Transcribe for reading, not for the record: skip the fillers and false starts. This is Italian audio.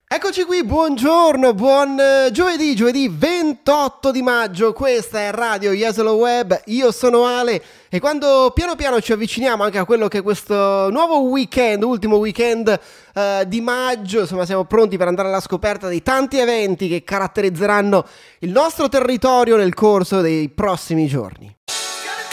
Eccoci qui, buongiorno, buon giovedì 28 di maggio, questa è Radio Jesolo Web, io sono Ale e quando piano piano ci avviciniamo anche a quello che è questo nuovo weekend, ultimo weekend di maggio, insomma siamo pronti per andare alla scoperta di tanti eventi che caratterizzeranno il nostro territorio nel corso dei prossimi giorni.